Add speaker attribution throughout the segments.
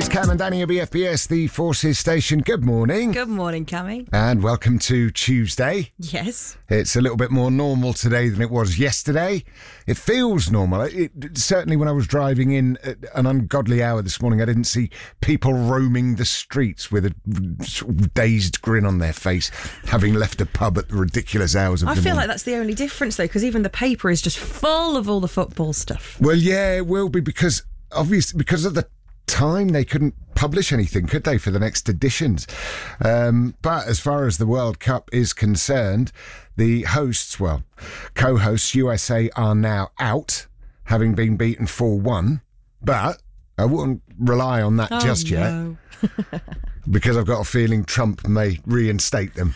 Speaker 1: Cam and Danny at BFBS, the Forces Station. Good morning.
Speaker 2: Good morning, Cammy.
Speaker 1: And welcome to Tuesday.
Speaker 2: Yes.
Speaker 1: It's a little bit more normal today than it was yesterday. It feels normal. Certainly when I was driving in at an ungodly hour this morning, I didn't see people roaming the streets with a sort of dazed grin on their face, having left a pub at the ridiculous hours of the morning.
Speaker 2: I feel like that's the only difference, though, because even the paper is just full of all the football stuff.
Speaker 1: Well, yeah, it will be because of the time they couldn't publish anything, could they, for the next editions? But as far as the World Cup is concerned, the co-hosts USA are now out, having been beaten 4-1. But I wouldn't rely on that just yet, because I've got a feeling Trump may reinstate them.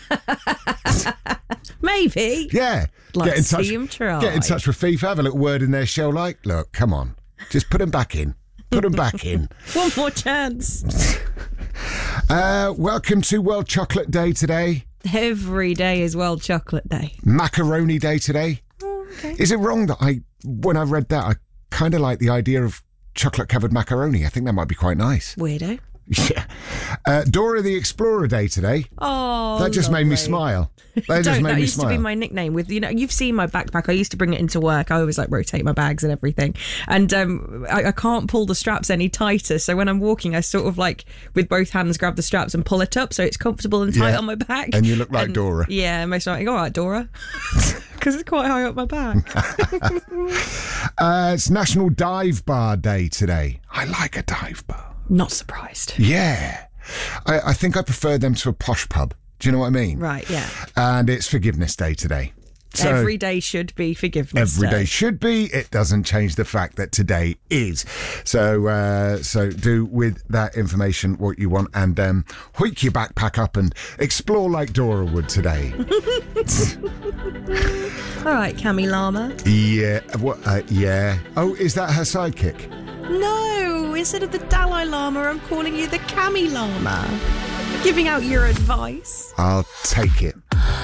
Speaker 2: Maybe.
Speaker 1: Yeah.
Speaker 2: Let's see him try.
Speaker 1: Get in touch with FIFA, have a little word in their shell like, look, come on, just put them back in. Put them back in.
Speaker 2: One more chance.
Speaker 1: Welcome to World Chocolate Day today.
Speaker 2: Every day is World Chocolate Day.
Speaker 1: Macaroni Day today.
Speaker 2: Oh, okay.
Speaker 1: Is it wrong that when I read that, I kind of like the idea of chocolate-covered macaroni? I think that might be quite nice.
Speaker 2: Weirdo.
Speaker 1: Yeah. Dora the Explorer Day today.
Speaker 2: Oh,
Speaker 1: that just made me smile.
Speaker 2: That used to be my nickname. With you've seen my backpack. I used to bring it into work. I always rotate my bags and everything. And I can't pull the straps any tighter. So when I'm walking, I sort of with both hands grab the straps and pull it up so it's comfortable and tight on my back.
Speaker 1: And you look like Dora.
Speaker 2: Yeah, most like, all right, Dora, because it's quite high up my back.
Speaker 1: It's National Dive Bar Day today. I like a dive bar.
Speaker 2: Not surprised.
Speaker 1: Yeah. I think I prefer them to a posh pub. Do you know what I mean?
Speaker 2: Right, yeah.
Speaker 1: And it's Forgiveness Day today. So
Speaker 2: every day should be Forgiveness Day.
Speaker 1: Every day should be. It doesn't change the fact that today is. So do with that information what you want and hoik your backpack up and explore like Dora would today.
Speaker 2: All right, Cammy Llama.
Speaker 1: Yeah. Yeah. Oh, is that her sidekick?
Speaker 2: No, instead of the Dalai Lama, I'm calling you the Cammy Llama. Giving out your advice.
Speaker 1: I'll take it.